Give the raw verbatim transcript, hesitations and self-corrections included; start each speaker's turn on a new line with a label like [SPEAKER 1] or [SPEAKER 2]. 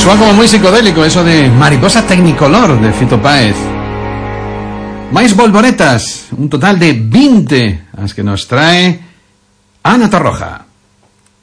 [SPEAKER 1] Son como muy psicodélico eso de Mariposa Technicolor de Fito Páez. Mais Volvoretas, un total de veinte, las que nos trae Ana Torroja.